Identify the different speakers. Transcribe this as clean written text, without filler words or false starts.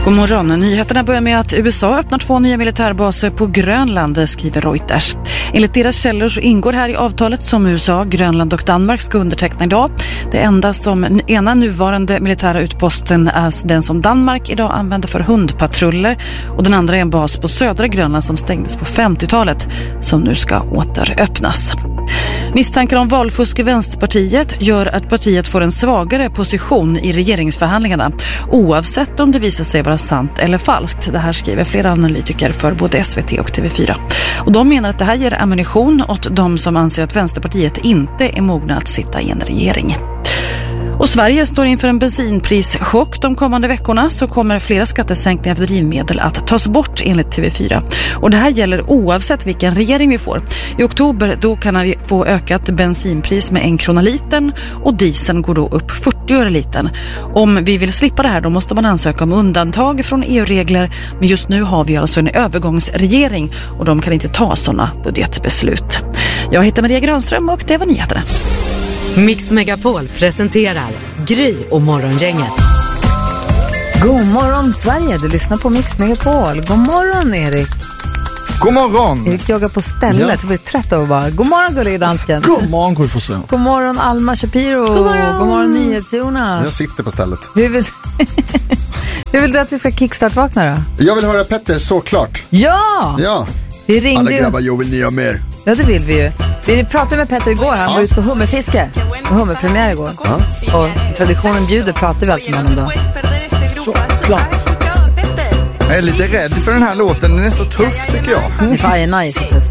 Speaker 1: God morgon. Nyheterna börjar med att USA öppnar 2 nya militärbaser på Grönland, skriver Reuters. Enligt deras källor så ingår här i avtalet som USA, Grönland och Danmark ska underteckna idag. Det enda som ena nuvarande militära utposten är den som Danmark idag använder för hundpatruller, och den andra är en bas på södra Grönland som stängdes på 50-talet som nu ska återöppnas. Misstankar om valfusk i Vänsterpartiet gör att partiet får en svagare position i regeringsförhandlingarna, oavsett om det visar sig vara sant eller falskt. Det här skriver flera analytiker för både SVT och TV4. Och de menar att det här ger ammunition åt de som anser att Vänsterpartiet inte är mogna att sitta i en regering. Och Sverige står inför en bensinprischock. De kommande veckorna så kommer flera skattesänkningar för drivmedel att tas bort enligt TV4. Och det här gäller oavsett vilken regering vi får. I oktober då kan vi få ökat bensinpris med 1 krona litern och dieseln går då upp 40 öre litern. Om vi vill slippa det här då måste man ansöka om undantag från EU-regler. Men just nu har vi alltså en övergångsregering och de kan inte ta sådana budgetbeslut. Jag heter Maria Granström och det var nyheterna.
Speaker 2: Mix Megapol presenterar Gry och Morgongänget.
Speaker 3: God morgon Sverige, du lyssnar på Mix Megapol. God morgon Erik.
Speaker 4: God morgon.
Speaker 3: Erik joggar på stället, jag blir trött av bara. God morgon gullige dansken.
Speaker 5: God morgon Gry Forssell.
Speaker 3: God morgon Alma Shapiro. God morgon Nyhets-Jonas.
Speaker 4: Jag sitter på stället.
Speaker 3: Hur vill du att vi ska kickstart-vakna då?
Speaker 4: Jag vill höra Petter, såklart.
Speaker 3: Ja! Vi ringde
Speaker 4: alla grabbar, jag vill ni ha mer.
Speaker 3: Ja, det vill vi ju. Vi pratade med Petter igår, han var ute på hummerfiske. Och hummerpremiär igår. Och traditionen bjuder pratar vi alltid med honom då.
Speaker 5: Så, klart.
Speaker 4: Jag är lite rädd för den här låten, den är så tuff tycker jag.
Speaker 3: Fan, nice, tuff.